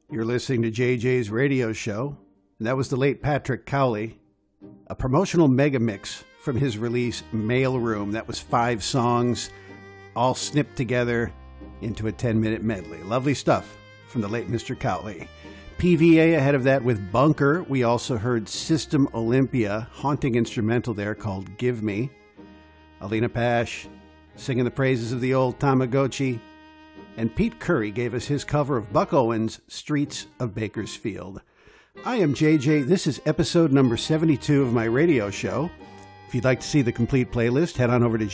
You're listening to JJ's radio show, and that was the late Patrick Cowley, a promotional mega mix from his release Mailroom. That was 5 songs, all snipped together into a 10-minute medley. Lovely stuff from the late Mr. Cowley. PVA ahead of that with Bunker. We also heard System Olympia, haunting instrumental there called Give Me. Alina Pash singing the praises of the old Tamagotchi. And Pete Curry gave us his cover of Buck Owens' Streets of Bakersfield. I am JJ. This is episode number 72 of my radio show. If you'd like to see the complete playlist, head on over to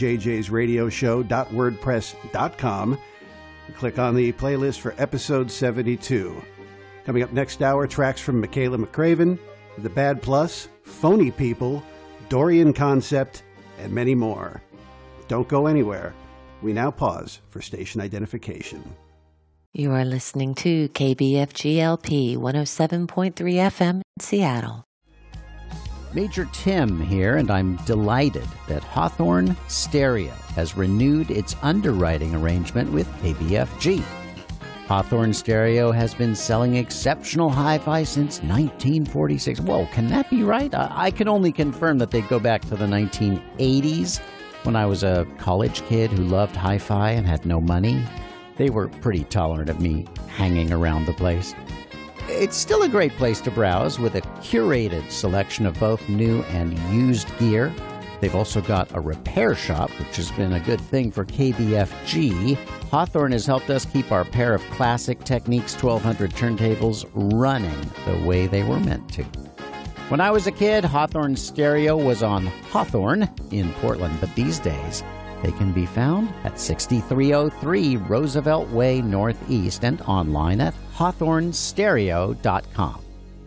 jjsradioshow.wordpress.com and click on the playlist for episode 72. Coming up next hour, tracks from Michaela McCraven, The Bad Plus, Phony People, Dorian Concept, and many more. Don't go anywhere. We now pause for station identification. You are listening to KBFGLP 107.3 FM in Seattle. Major Tim here, and I'm delighted that Hawthorne Stereo has renewed its underwriting arrangement with KBFG. Hawthorne Stereo has been selling exceptional hi-fi since 1946. Whoa, can that be right? I can only confirm that they go back to the 1980s. When I was a college kid who loved hi-fi and had no money, they were pretty tolerant of me hanging around the place. It's still a great place to browse with a curated selection of both new and used gear. They've also got a repair shop, which has been a good thing for KBFG. Hawthorne has helped us keep our pair of classic Technics 1200 turntables running the way they were meant to. When I was a kid, Hawthorne Stereo was on Hawthorne in Portland, but these days they can be found at 6303 Roosevelt Way Northeast and online at hawthornestereo.com.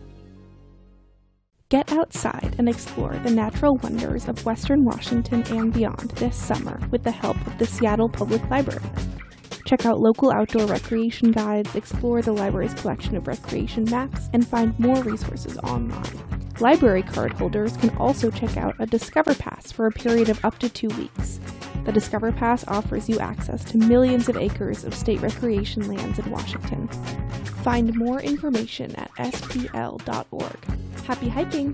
Get outside and explore the natural wonders of Western Washington and beyond this summer with the help of the Seattle Public Library. Check out local outdoor recreation guides, explore the library's collection of recreation maps, and find more resources online. Library card holders can also check out a Discover Pass for a period of up to 2 weeks. The Discover Pass offers you access to millions of acres of state recreation lands in Washington. Find more information at spl.org. Happy hiking!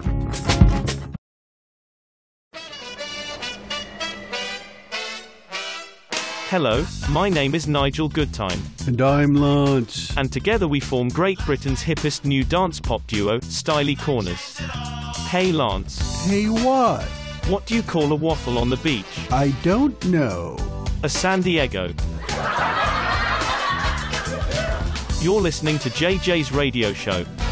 Hello, my name is Nigel Goodtime. And I'm Lance. And together we form Great Britain's hippest new dance pop duo, Styly Corners. Hey Lance. Hey what? What do you call a waffle on the beach? I don't know. A San Diego. You're listening to JJ's radio show.